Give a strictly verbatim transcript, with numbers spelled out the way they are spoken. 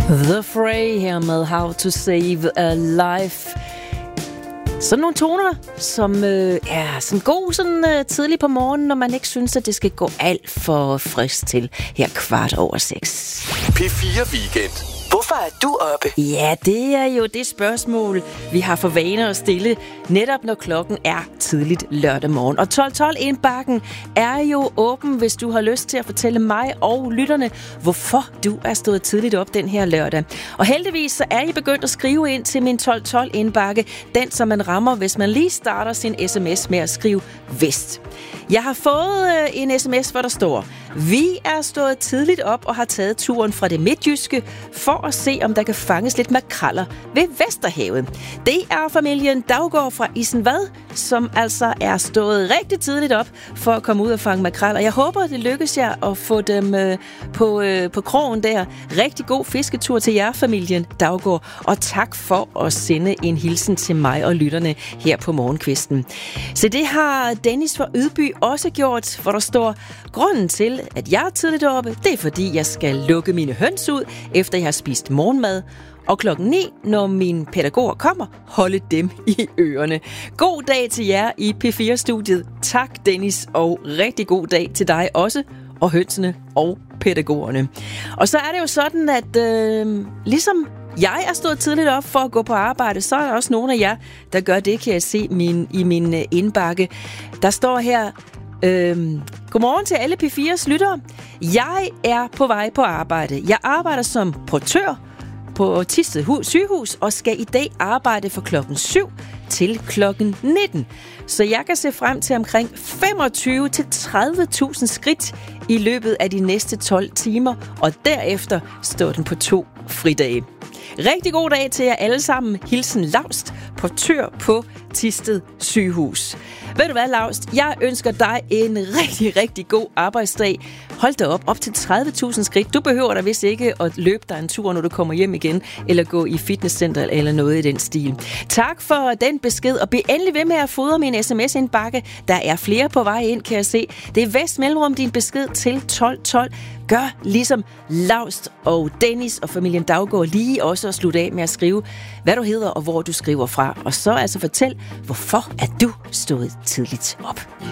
The Fray her med How to Save a Life. Sådan nogle toner, som øh, er sådan god sådan, øh, tidligt på morgenen, når man ikke synes, at det skal gå alt for frisk til her kvart over seks. P fire Weekend. Hvorfor er du oppe? Ja, det er jo det spørgsmål, vi har for vane at stille, netop når klokken er tidligt lørdag morgen. Og tolv tolv indbakken er jo åben, hvis du har lyst til at fortælle mig og lytterne, hvorfor du er stået tidligt op den her lørdag. Og heldigvis så er I begyndt at skrive ind til min tolv tolv indbakke, den som man rammer, hvis man lige starter sin sms med at skrive vest. Jeg har fået øh, en sms, hvor der står: vi er stået tidligt op og har taget turen fra det midtjyske for at se, om der kan fanges lidt makreller ved Vesterhavet. Det er familien Daugård fra Isenvad, som altså er stået rigtig tidligt op for at komme ud og fange makreller. Jeg håber, det lykkes jer at få dem øh, på, øh, på krogen der. Rigtig god fisketur til jer, familien Daugård, og tak for at sende en hilsen til mig og lytterne her på morgenkvisten. Så det har Dennis fra Ydby også gjort, hvor der står: grunden til, at jeg er tidligt oppe, det er fordi, jeg skal lukke mine høns ud, efter jeg har spist morgenmad. Og klokken ni, når mine pædagoger kommer, holde dem i ørerne. God dag til jer i P fire-studiet. Tak, Dennis, og rigtig god dag til dig også, og hønsene og pædagogerne. Og så er det jo sådan, at øh, ligesom jeg er stået tidligt op for at gå på arbejde, så er der også nogle af jer, der gør det, kan jeg se min, i min øh, indbakke. Der står her: Øhm, godmorgen til alle P fires lyttere. Jeg er på vej på arbejde. Jeg arbejder som portør på Thisted sygehus og skal i dag arbejde fra klokken syv til klokken nitten. Så jeg kan se frem til omkring femogtyve til tredive tusind skridt i løbet af de næste tolv timer, og derefter står den på to fridage. Rigtig god dag til jer alle sammen. Hilsen Laust, portør på Thisted sygehus. Ved du hvad, Laust? Jeg ønsker dig en rigtig, rigtig god arbejdsdag. Hold da op, op til tredive tusind skridt. Du behøver da vist ikke at løbe dig en tur, når du kommer hjem igen, eller gå i fitnesscenter eller noget i den stil. Tak for den besked, og bliv endelig ved med at fodre min sms-indbakke. Der er flere på vej ind, kan jeg se. Det er Vest Mellemrum, din besked til tolv tolv. Gør ligesom Laust og Dennis og familien Daugård lige også at slutte af med at skrive, hvad du hedder og hvor du skriver fra. Og så altså fortæl, hvorfor er du stået tidligt op.